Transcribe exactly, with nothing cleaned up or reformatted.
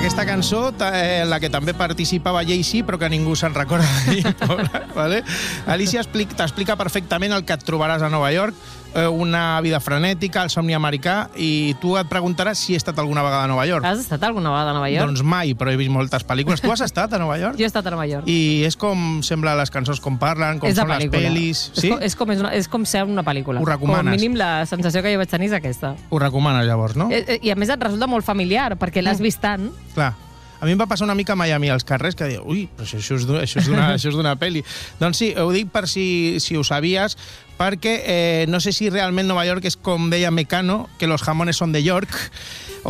aquesta cançó, eh, la que també participava Jay-Z, però que ningú se'n recorda d'ell, vale? Alicia t'explica perfectament el que et trobaràs a Nova York, eh, una vida frenètica, el somni americà, i tu et preguntaràs si he estat alguna vegada a Nova York. Has estat alguna vegada a Nova York? Doncs mai, però he vist moltes pel·lícules. Tu has estat a Nova York? Jo he estat a Nova York. I és com sembla les cançons, com parlen, com són les pel·lis... Sí? És, com, és, com, és, una, és com ser una pel·lícula. Ho recomanes? Com a mínim la sensació que jo vaig tenir és aquesta. Ho recomanes, llavors, no? I, i a més et resulta molt familiar, perquè l'has vist tant. Clar. A mi em va passar una mica a Miami als carrers, que diu, ui, però això és d'una pel·li. Doncs sí, ho dic per si, si ho sabies, perquè eh, no sé si realment Nova York és com deia Mecano, que los jamones són de York,